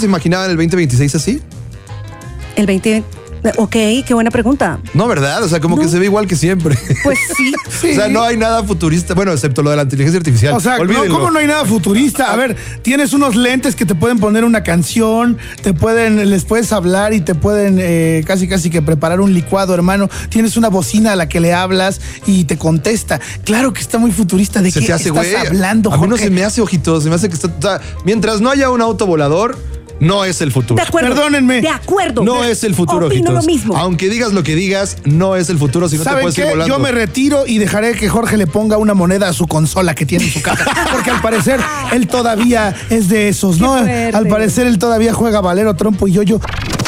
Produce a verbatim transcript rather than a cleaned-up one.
se imaginaban el veinte veintiséis así? El veinte... Ok, qué buena pregunta. No, ¿verdad? O sea, como no. que se ve igual que siempre. Pues sí. Sí. O sea, no hay nada futurista, bueno, excepto lo de la inteligencia artificial. O sea, no, ¿cómo no hay nada futurista? A ver, tienes unos lentes que te pueden poner una canción, te pueden, les puedes hablar y te pueden eh, casi casi que preparar un licuado, hermano. Tienes una bocina a la que le hablas y te contesta. Claro que está muy futurista. ¿De se qué te hace, estás güey. hablando, A mí no Jorge? se me hace ojitos, se me hace que está... O sea, mientras no haya un auto volador, no es el futuro. De acuerdo. Perdónenme. De acuerdo. No es el futuro, Opino ojitos. lo mismo. Aunque digas lo que digas, no es el futuro, si no te ¿Saben puedes ir qué? volando. Yo me retiro y dejaré que Jorge le ponga una moneda a su consola que tiene en su casa. Porque al parecer él todavía es de esos, ¿no? Qué fuerte. Al parecer él todavía juega valero, trompo y yo-yo.